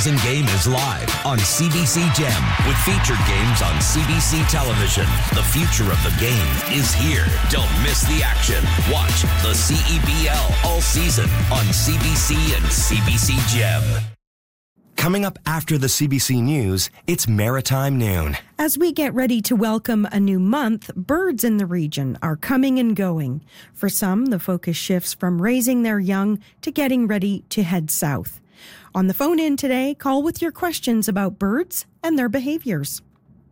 Game is live on CBC Gem with featured games on CBC television. The future of the game is here. Don't miss the action. Watch the CEBL all season on CBC and CBC Gem. Coming up after the CBC News, it's Maritime Noon. As we get ready to welcome a new month, birds in the region are coming and going. For some, the focus shifts from raising their young to getting ready to head south. On the phone in today, call with your questions about birds and their behaviors.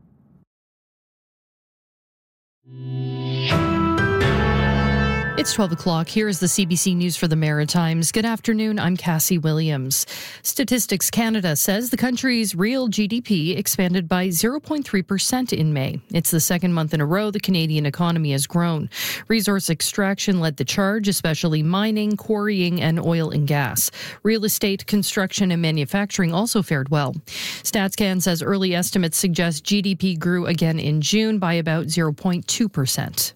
It's 12 o'clock. Here is the CBC News for the Maritimes. Good afternoon. I'm Cassie Williams. Statistics Canada says the country's real GDP expanded by 0.3% in May. It's the second month in a row the Canadian economy has grown. Resource extraction led the charge, especially mining, quarrying, and oil and gas. Real estate, construction, and manufacturing also fared well. StatsCan says early estimates suggest GDP grew again in June by about 0.2%.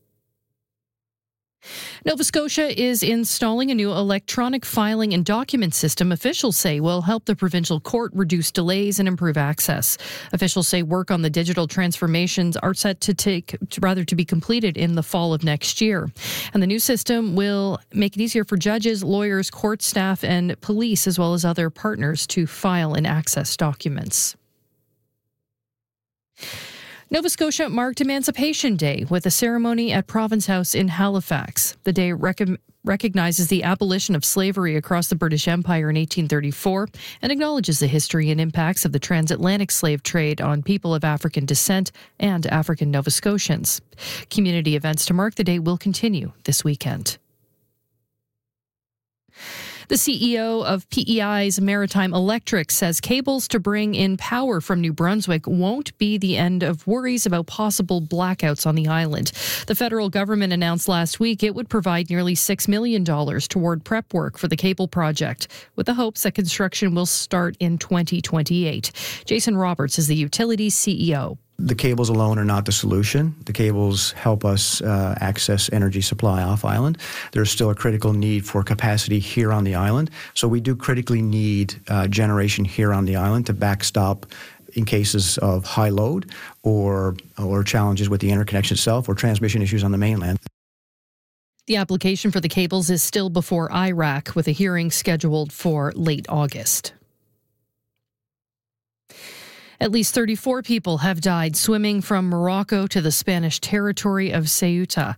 Nova Scotia is installing a new electronic filing and document system officials say will help the provincial court reduce delays and improve access. Officials say work on the digital transformations are set to be completed in the fall of next year. And the new system will make it easier for judges, lawyers, court staff, and police, as well as other partners, to file and access documents. Nova Scotia marked Emancipation Day with a ceremony at Province House in Halifax. The day recognizes the abolition of slavery across the British Empire in 1834 and acknowledges the history and impacts of the transatlantic slave trade on people of African descent and African Nova Scotians. Community events to mark the day will continue this weekend. The CEO of PEI's Maritime Electric says cables to bring in power from New Brunswick won't be the end of worries about possible blackouts on the island. The federal government announced last week it would provide nearly $6 million toward prep work for the cable project, with the hopes that construction will start in 2028. Jason Roberts is the utility's CEO. The cables alone are not the solution. The cables help us access energy supply off island. There's still a critical need for capacity here on the island. So we do critically need generation here on the island to backstop in cases of high load or challenges with the interconnection itself or transmission issues on the mainland. The application for the cables is still before IRAC, with a hearing scheduled for late August. At least 34 people have died swimming from Morocco to the Spanish territory of Ceuta.